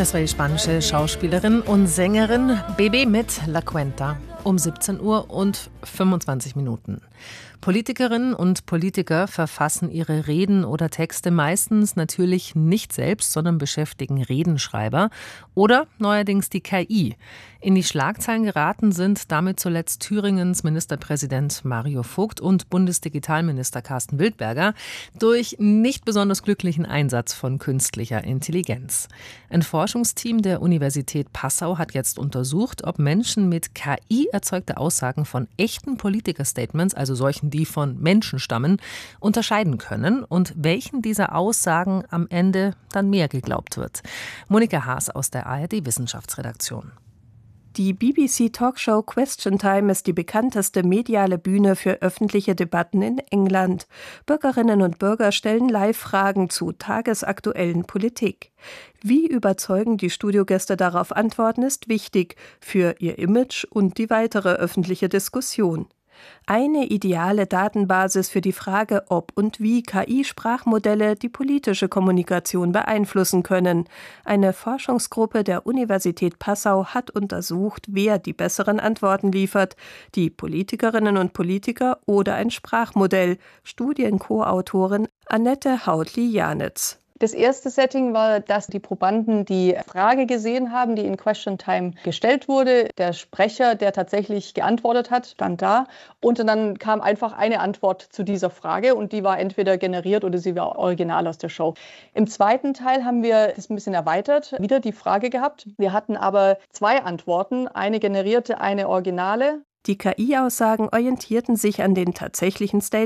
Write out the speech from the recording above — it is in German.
Das war die spanische Schauspielerin und Sängerin Bebé mit La Cuenta um 17 Uhr und 25 Minuten. Politikerinnen und Politiker verfassen ihre Reden oder Texte meistens natürlich nicht selbst, sondern beschäftigen Redenschreiber oder neuerdings die KI. In die Schlagzeilen geraten sind damit zuletzt Thüringens Ministerpräsident Mario Vogt und Bundesdigitalminister Carsten Wildberger durch nicht besonders glücklichen Einsatz von künstlicher Intelligenz. Ein Forschungsteam der Universität Passau hat jetzt untersucht, ob Menschen mit KI erzeugte Aussagen von echten Politikerstatements, also solchen, die von Menschen stammen, unterscheiden können und welchen dieser Aussagen am Ende dann mehr geglaubt wird. Monika Haas aus der ARD-Wissenschaftsredaktion. Die BBC-Talkshow Question Time ist die bekannteste mediale Bühne für öffentliche Debatten in England. Bürgerinnen und Bürger stellen Live-Fragen zu tagesaktuellen Politik. Wie überzeugend die Studiogäste darauf antworten, ist wichtig für ihr Image und die weitere öffentliche Diskussion. Eine ideale Datenbasis für die Frage, ob und wie KI-Sprachmodelle die politische Kommunikation beeinflussen können. Eine Forschungsgruppe der Universität Passau hat untersucht, wer die besseren Antworten liefert, die Politikerinnen und Politiker oder ein Sprachmodell. Studien-Co-Autorin Annette Hautli-Janitz. Das erste Setting war, dass die Probanden die Frage gesehen haben, die in Question Time gestellt wurde. Der Sprecher, der tatsächlich geantwortet hat, stand da. Und dann kam einfach eine Antwort zu dieser Frage und die war entweder generiert oder sie war original aus der Show. Im zweiten Teil haben wir das ein bisschen erweitert, wieder die Frage gehabt. Wir hatten aber 2 Antworten, eine generierte, eine originale. Die KI-Aussagen orientierten sich an den tatsächlichen Statements